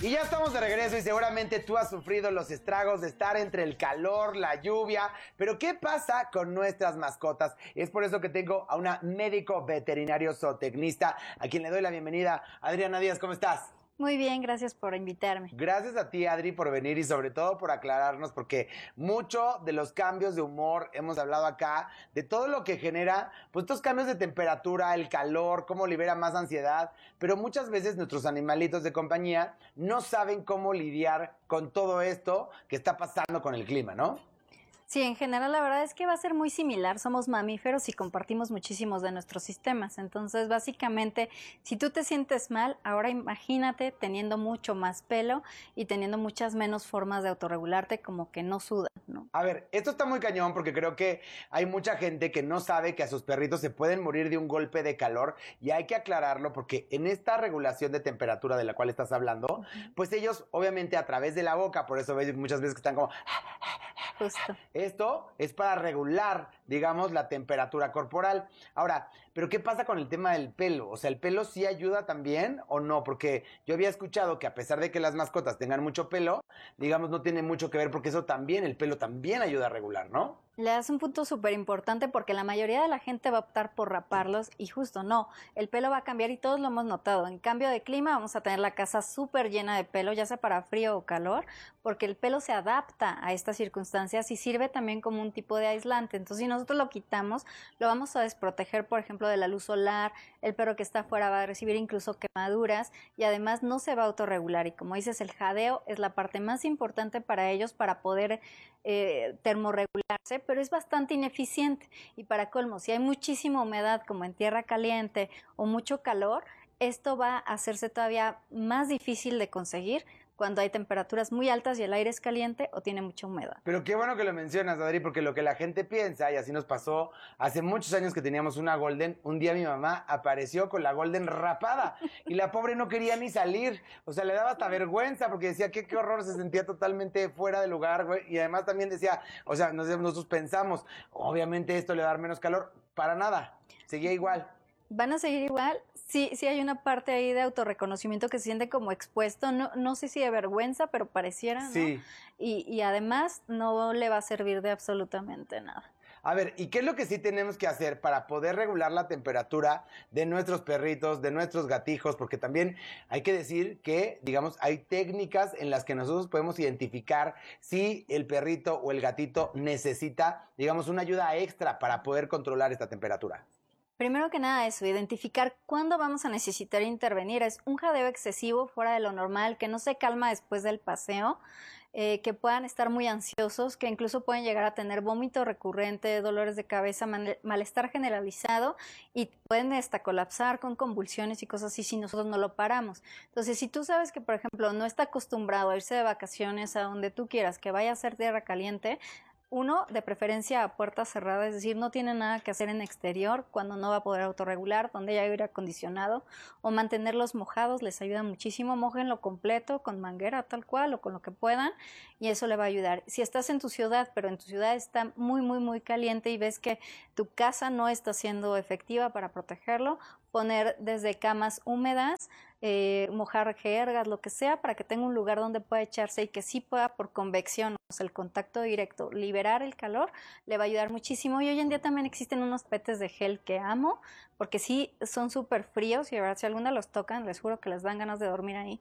Y ya estamos de regreso y seguramente tú has sufrido los estragos de estar entre el calor, la lluvia, pero ¿qué pasa con nuestras mascotas? Es por eso que tengo a una médico veterinario zootecnista, a quien le doy la bienvenida. Adriana Díaz, ¿cómo estás? Muy bien, gracias por invitarme. Gracias a ti, Adri, por venir y sobre todo por aclararnos, porque mucho de los cambios de humor, hemos hablado acá, de todo lo que genera, pues estos cambios de temperatura, el calor, cómo libera más ansiedad, pero muchas veces nuestros animalitos de compañía no saben cómo lidiar con todo esto que está pasando con el clima, ¿no? Sí, en general la verdad es que va a ser muy similar. Somos mamíferos y compartimos muchísimos de nuestros sistemas. Entonces, básicamente, si tú te sientes mal, ahora imagínate teniendo mucho más pelo y teniendo muchas menos formas de autorregularte, como que no sudan, ¿no? A ver, esto está muy cañón porque creo que hay mucha gente que no sabe que a sus perritos se pueden morir de un golpe de calor y hay que aclararlo porque en esta regulación de temperatura de la cual estás hablando, pues ellos obviamente a través de la boca, por eso ves muchas veces que están como... Justo. Esto es para regular, digamos, la temperatura corporal. Ahora, ¿pero qué pasa con el tema del pelo? O sea, ¿el pelo sí ayuda también o no? Porque yo había escuchado que a pesar de que las mascotas tengan mucho pelo, digamos, no tiene mucho que ver porque eso también, el pelo también ayuda a regular, ¿no? Le das un punto súper importante porque la mayoría de la gente va a optar por raparlos y justo no, el pelo va a cambiar y todos lo hemos notado. En cambio de clima vamos a tener la casa súper llena de pelo, ya sea para frío o calor, porque el pelo se adapta a estas circunstancias y sirve también como un tipo de aislante. Entonces, si nosotros lo quitamos, lo vamos a desproteger, por ejemplo, de la luz solar, el perro que está afuera va a recibir incluso quemaduras y además no se va a autorregular. Y como dices, el jadeo es la parte más importante para ellos para poder termorregularse, pero es bastante ineficiente. Y para colmo, si hay muchísima humedad como en tierra caliente o mucho calor, esto va a hacerse todavía más difícil de conseguir cuando hay temperaturas muy altas y el aire es caliente o tiene mucha humedad. Pero qué bueno que lo mencionas, Adri, porque lo que la gente piensa, y así nos pasó hace muchos años que teníamos una Golden, un día mi mamá apareció con la Golden rapada y la pobre no quería ni salir, o sea, le daba hasta vergüenza porque decía que qué horror, se sentía totalmente fuera de lugar, güey, y además también decía, o sea, nosotros pensamos, obviamente esto le va a dar menos calor, para nada, seguía igual. ¿Van a seguir igual? Sí, sí hay una parte ahí de autorreconocimiento que se siente como expuesto, no sé si de vergüenza, pero pareciera, ¿no? Sí. Y además no le va a servir de absolutamente nada. A ver, ¿y qué es lo que sí tenemos que hacer para poder regular la temperatura de nuestros perritos, de nuestros gatijos? Porque también hay que decir que, digamos, hay técnicas en las que nosotros podemos identificar si el perrito o el gatito necesita, digamos, una ayuda extra para poder controlar esta temperatura. Primero que nada eso, identificar cuándo vamos a necesitar intervenir. Es un jadeo excesivo fuera de lo normal, que no se calma después del paseo, que puedan estar muy ansiosos, que incluso pueden llegar a tener vómito recurrente, dolores de cabeza, malestar generalizado y pueden hasta colapsar con convulsiones y cosas así si nosotros no lo paramos. Entonces, si tú sabes que, por ejemplo, no está acostumbrado a irse de vacaciones a donde tú quieras, que vaya a ser tierra caliente, uno, de preferencia a puerta cerrada, es decir, no tiene nada que hacer en exterior cuando no va a poder autorregular, donde haya aire acondicionado, o mantenerlos mojados, les ayuda muchísimo, mójenlo completo con manguera tal cual o con lo que puedan y eso le va a ayudar. Si estás en tu ciudad, pero en tu ciudad está muy caliente y ves que tu casa no está siendo efectiva para protegerlo, poner desde camas húmedas, mojar jergas, lo que sea, para que tenga un lugar donde pueda echarse y que sí pueda por convección, o sea, el contacto directo, liberar el calor, le va a ayudar muchísimo. Y hoy en día también existen unos petes de gel que amo, porque sí son súper fríos y a ver, si alguna los tocan, les juro que les dan ganas de dormir ahí.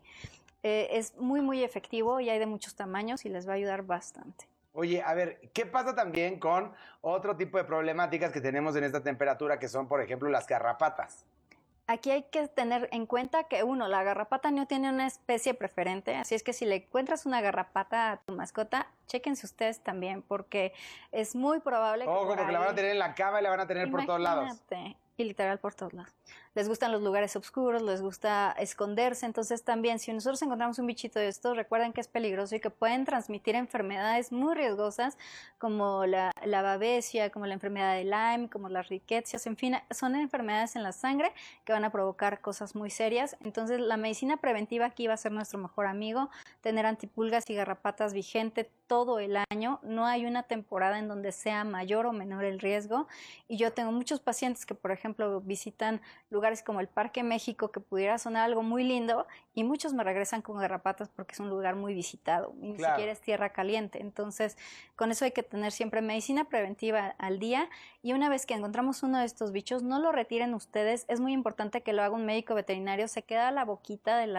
Es muy efectivo y hay de muchos tamaños y les va a ayudar bastante. Oye, a ver, ¿qué pasa también con otro tipo de problemáticas que tenemos en esta temperatura que son, por ejemplo, las garrapatas? Aquí hay que tener en cuenta que uno, la garrapata no tiene una especie preferente, así es que si le encuentras una garrapata a tu mascota, chéquense ustedes también, porque es muy probable que... Ojo, porque la van a tener en la cama y la van a tener por todos lados. Y literal por todos lados. Les gustan los lugares oscuros, les gusta esconderse, entonces también si nosotros encontramos un bichito de estos, recuerden que es peligroso y que pueden transmitir enfermedades muy riesgosas como la babesia, como la enfermedad de Lyme, como las riquecias, en fin, son enfermedades en la sangre que van a provocar cosas muy serias. Entonces la medicina preventiva aquí va a ser nuestro mejor amigo, tener antipulgas y garrapatas vigente todo el año, no hay una temporada en donde sea mayor o menor el riesgo y yo tengo muchos pacientes que por ejemplo visitan lugares como el Parque México, que pudiera sonar algo muy lindo, y muchos me regresan con garrapatas porque es un lugar muy visitado, y ni Claro. siquiera es tierra caliente. Entonces, con eso hay que tener siempre medicina preventiva al día, y una vez que encontramos uno de estos bichos, no lo retiren ustedes, es muy importante que lo haga un médico veterinario, se queda la boquita de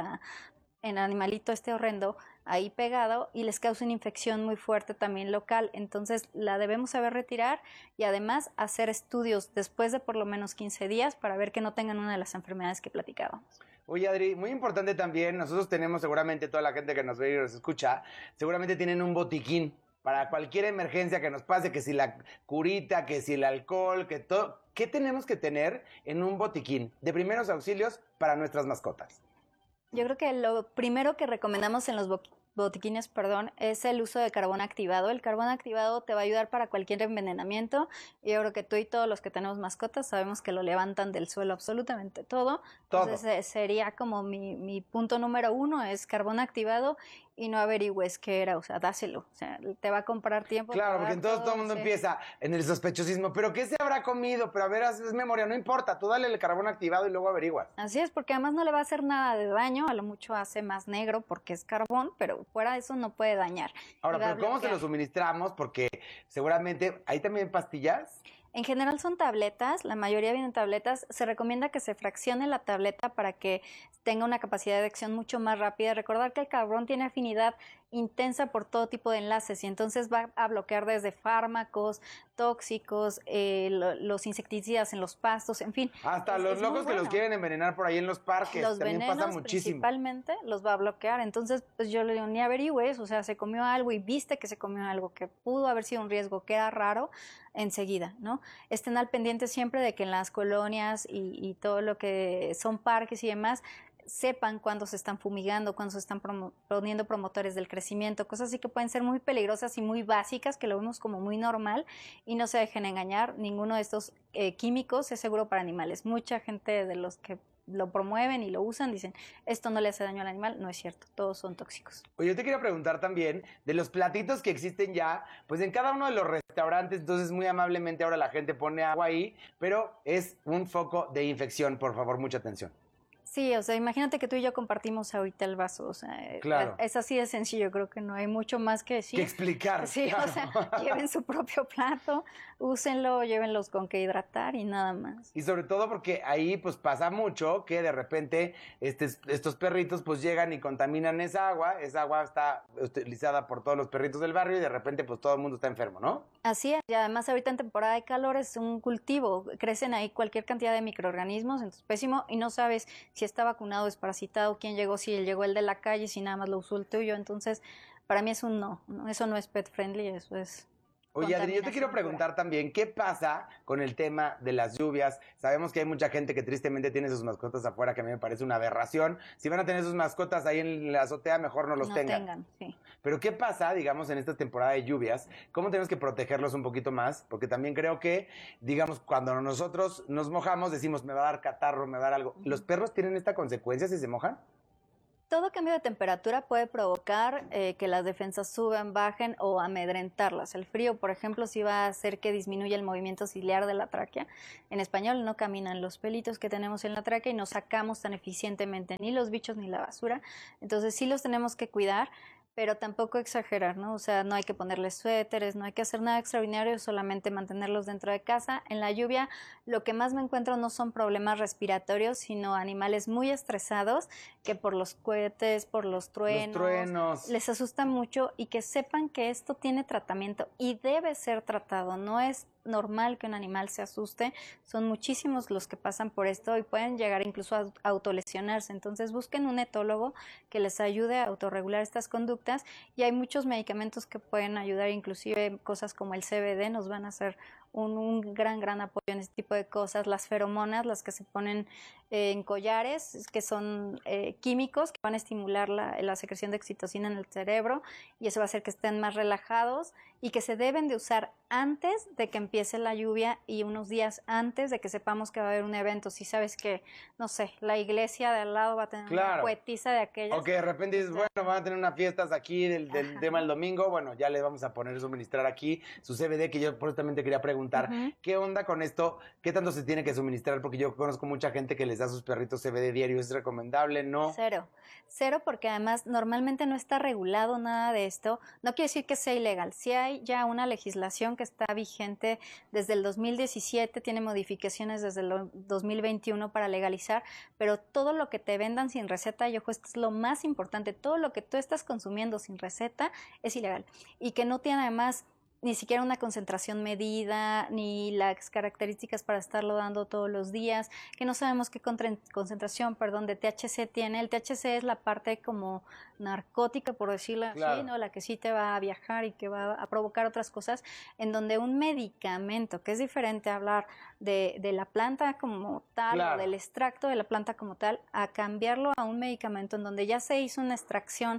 el animalito este horrendo ahí pegado y les causa una infección muy fuerte también local. Entonces la debemos saber retirar y además hacer estudios después de por lo menos 15 días para ver que no tengan una de las enfermedades que platicábamos. Oye, Adri, muy importante también, nosotros tenemos seguramente, toda la gente que nos ve y nos escucha, seguramente tienen un botiquín para cualquier emergencia que nos pase, que si la curita, que si el alcohol, que todo. ¿Qué tenemos que tener en un botiquín de primeros auxilios para nuestras mascotas? Yo creo que lo primero que recomendamos en los botiquines, es el uso de carbón activado. El carbón activado te va a ayudar para cualquier envenenamiento. Yo creo que tú y todos los que tenemos mascotas sabemos que lo levantan del suelo absolutamente todo. Entonces sería como mi punto número 1, es carbón activado, y no averigües qué era, o sea, dáselo. O sea, te va a comprar tiempo. Claro, porque entonces todo el mundo empieza en el sospechosismo. ¿Pero qué se habrá comido? Pero a ver, es memoria, no importa. Tú dale el carbón activado y luego averiguas. Así es, porque además no le va a hacer nada de daño. A lo mucho hace más negro porque es carbón, pero fuera de eso no puede dañar. Ahora, pero ¿cómo se lo suministramos? Porque seguramente hay también pastillas. En general son tabletas, la mayoría vienen tabletas. Se recomienda que se fraccione la tableta para que tenga una capacidad de acción mucho más rápida. Recordar que el carbón tiene afinidad intensa por todo tipo de enlaces y entonces va a bloquear desde fármacos, tóxicos, los insecticidas en los pastos, en fin. Hasta los locos que los quieren envenenar por ahí en los parques. Los también venenos pasa muchísimo. principalmente los va a bloquear. Entonces, pues yo le digo, ni averigües, o sea, se comió algo y viste que se comió algo que pudo haber sido un riesgo, que era raro, enseguida, ¿no? Estén al pendiente siempre de que en las colonias y todo lo que son parques y demás, sepan cuándo se están fumigando, cuándo se están poniendo promotores del crecimiento, cosas así que pueden ser muy peligrosas y muy básicas, que lo vemos como muy normal, y no se dejen engañar. Ninguno de estos químicos es seguro para animales. Mucha gente de los que lo promueven y lo usan dicen, esto no le hace daño al animal. No es cierto, todos son tóxicos. Oye, yo te quería preguntar también de los platitos que existen ya, pues en cada uno de los restaurantes. Entonces muy amablemente ahora la gente pone agua ahí, pero es un foco de infección. Por favor, mucha atención. Sí, o sea, imagínate que tú y yo compartimos ahorita el vaso, o sea, claro. Es así de sencillo, creo que no hay mucho más que decir. Que explicar. Sí, claro. O sea, lleven su propio plato, úsenlo, llévenlos con que hidratar y nada más. Y sobre todo porque ahí pues pasa mucho que de repente estos perritos pues llegan y contaminan esa agua está utilizada por todos los perritos del barrio y de repente pues todo el mundo está enfermo, ¿no? Así es, y además ahorita en temporada de calor es un cultivo, crecen ahí cualquier cantidad de microorganismos, entonces pésimo, y no sabes si está vacunado, desparasitado, quién llegó, si llegó el de la calle, si nada más lo usó el tuyo. Entonces para mí es un no, eso no es pet friendly, eso es. Oye, Adri, yo te quiero preguntar también, ¿qué pasa con el tema de las lluvias? Sabemos que hay mucha gente que tristemente tiene sus mascotas afuera, que a mí me parece una aberración. Si van a tener sus mascotas ahí en la azotea, mejor no los tengan. Sí. Pero ¿qué pasa, digamos, en esta temporada de lluvias? ¿Cómo tenemos que protegerlos un poquito más? Porque también creo que, digamos, cuando nosotros nos mojamos, decimos, me va a dar catarro, me va a dar algo. ¿Los perros tienen esta consecuencia si se mojan? Todo cambio de temperatura puede provocar que las defensas suban, bajen o amedrentarlas. El frío, por ejemplo, sí va a hacer que disminuya el movimiento ciliar de la tráquea. En español, no caminan los pelitos que tenemos en la tráquea y no sacamos tan eficientemente ni los bichos ni la basura. Entonces sí los tenemos que cuidar, pero tampoco exagerar, ¿no? O sea, no hay que ponerles suéteres, no hay que hacer nada extraordinario, solamente mantenerlos dentro de casa. En la lluvia, lo que más me encuentro no son problemas respiratorios, sino animales muy estresados que por los cohetes, por los truenos, les asusta mucho, y que sepan que esto tiene tratamiento y debe ser tratado. No es normal que un animal se asuste, son muchísimos los que pasan por esto y pueden llegar incluso a autolesionarse. Entonces busquen un etólogo que les ayude a autorregular estas conductas, y hay muchos medicamentos que pueden ayudar, inclusive cosas como el CBD nos van a hacer un gran apoyo en este tipo de cosas. Las feromonas, las que se ponen en collares, que son químicos que van a estimular la secreción de oxitocina en el cerebro y eso va a hacer que estén más relajados y que se deben de usar antes de que empiece la lluvia y unos días antes de que sepamos que va a haber un evento. Si sabes que, no sé, la iglesia de al lado va a tener una poetisa de aquellas. O que de repente dices, bueno, van a tener unas fiestas aquí del tema el domingo, bueno, ya les vamos a poner suministrar aquí su CBD, que yo justamente quería preguntar, ¿qué onda con esto? ¿Qué tanto se tiene que suministrar? Porque yo conozco mucha gente que les da a sus perritos CBD diario, ¿es recomendable? ¿No? Cero, porque además normalmente no está regulado nada de esto. No quiere decir que sea ilegal. Sí hay ya una legislación que está vigente desde el 2017, tiene modificaciones desde el 2021 para legalizar, pero todo lo que te vendan sin receta, y ojo, esto es lo más importante, todo lo que tú estás consumiendo sin receta es ilegal y que no tiene además ni siquiera una concentración medida, ni las características para estarlo dando todos los días, que no sabemos qué concentración, de THC tiene. El THC es la parte como narcótica, por decirlo así, ¿no? La que sí te va a viajar y que va a provocar otras cosas, en donde un medicamento, que es diferente a hablar de la planta como tal, o del extracto de la planta como tal, a cambiarlo a un medicamento en donde ya se hizo una extracción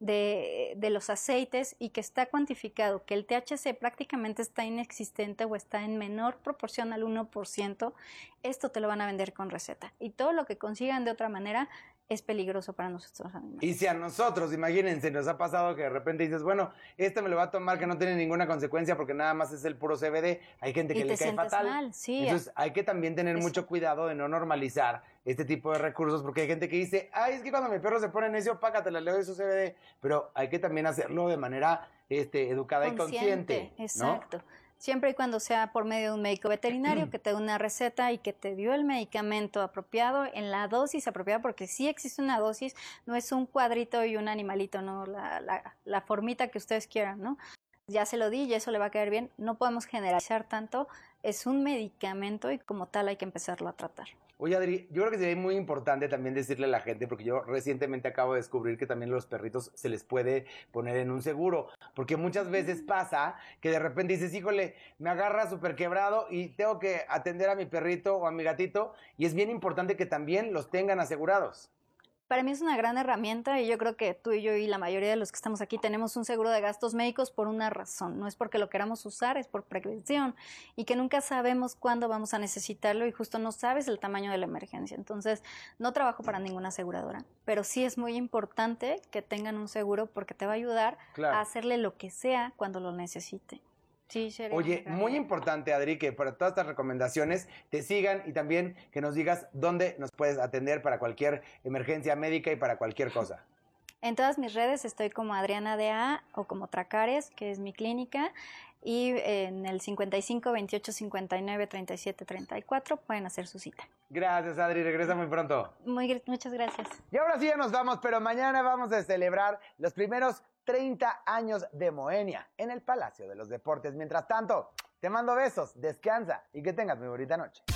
de los aceites y que está cuantificado que el THC prácticamente está inexistente o está en menor proporción al 1%, esto te lo van a vender con receta. Y todo lo que consigan de otra manera es peligroso para nuestros animales. Y si a nosotros, imagínense, nos ha pasado que de repente dices, bueno, me lo va a tomar que no tiene ninguna consecuencia porque nada más es el puro CBD, hay gente que le cae fatal. Mal, sí. Entonces hay que también tener mucho cuidado de no normalizar este tipo de recursos porque hay gente que dice, ay, es que cuando mi perro se pone necio, págatela, le doy su CBD. Pero hay que también hacerlo de manera educada y consciente. Exacto. ¿No? Siempre y cuando sea por medio de un médico veterinario que te dé una receta y que te dio el medicamento apropiado en la dosis apropiada, porque sí existe una dosis, no es un cuadrito y un animalito, no la formita que ustedes quieran, ¿no? Ya se lo di y eso le va a caer bien. No podemos generalizar tanto, es un medicamento y como tal hay que empezarlo a tratar. Oye, Adri, yo creo que sería muy importante también decirle a la gente, porque yo recientemente acabo de descubrir que también los perritos se les puede poner en un seguro, porque muchas veces pasa que de repente dices, híjole, me agarra súper quebrado y tengo que atender a mi perrito o a mi gatito, y es bien importante que también los tengan asegurados. Para mí es una gran herramienta y yo creo que tú y yo y la mayoría de los que estamos aquí tenemos un seguro de gastos médicos por una razón. No es porque lo queramos usar, es por prevención y que nunca sabemos cuándo vamos a necesitarlo y justo no sabes el tamaño de la emergencia. Entonces, no trabajo para ninguna aseguradora, pero sí es muy importante que tengan un seguro porque te va a ayudar a hacerle lo que sea cuando lo necesite. Sí, oye, muy importante, Adri, que para todas estas recomendaciones te sigan y también que nos digas dónde nos puedes atender para cualquier emergencia médica y para cualquier cosa. En todas mis redes estoy como Adriana DA o como Tracares, que es mi clínica, y en el 55 28 59 37 34 pueden hacer su cita. Gracias, Adri, regresa muy pronto. Muchas gracias. Y ahora sí ya nos vamos, pero mañana vamos a celebrar los primeros 30 años de Moenia en el Palacio de los Deportes. Mientras tanto, te mando besos, descansa y que tengas muy bonita noche.